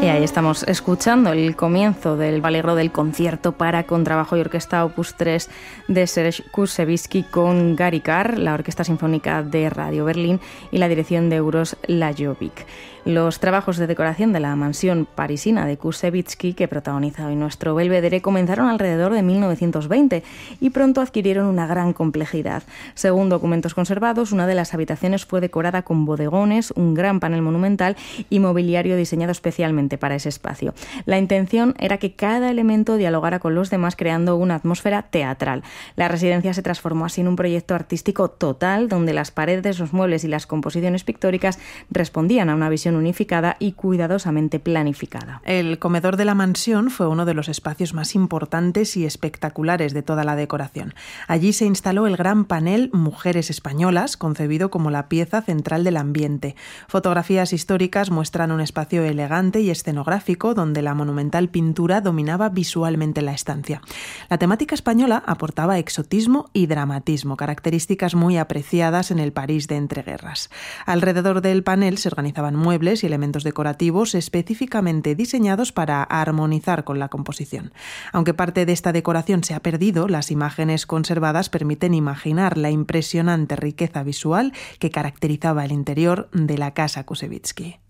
Y ahí estamos escuchando el comienzo del Allegro del concierto para contrabajo y orquesta opus 3 de Serge Kusevitzky con Gary Carr, la Orquesta Sinfónica de Radio Berlín y la dirección de Uros Lajovic. Los trabajos de decoración de la mansión parisina de Kusevitzky, que protagoniza hoy nuestro Belvedere, comenzaron alrededor de 1920 y pronto adquirieron una gran complejidad. Según documentos conservados, una de las habitaciones fue decorada con bodegones, un gran panel monumental y mobiliario diseñado especialmente para ese espacio. La intención era que cada elemento dialogara con los demás, creando una atmósfera teatral. La residencia se transformó así en un proyecto artístico total, donde las paredes, los muebles y las composiciones pictóricas respondían a una visión unificada y cuidadosamente planificada. El comedor de la mansión fue uno de los espacios más importantes y espectaculares de toda la decoración. Allí se instaló el gran panel Mujeres Españolas, concebido como la pieza central del ambiente. Fotografías históricas muestran un espacio elegante y escenográfico donde la monumental pintura dominaba visualmente la estancia. La temática española aportaba exotismo y dramatismo, características muy apreciadas en el París de entreguerras. Alrededor del panel se organizaban muebles y elementos decorativos específicamente diseñados para armonizar con la composición. Aunque parte de esta decoración se ha perdido, las imágenes conservadas permiten imaginar la impresionante riqueza visual que caracterizaba el interior de la casa Kusevitzky.